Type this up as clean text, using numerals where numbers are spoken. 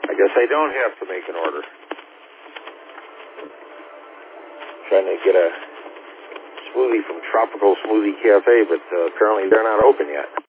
I guess I don't have to make an order. Trying to get a smoothie from Tropical Smoothie Cafe, but apparently they're not open yet.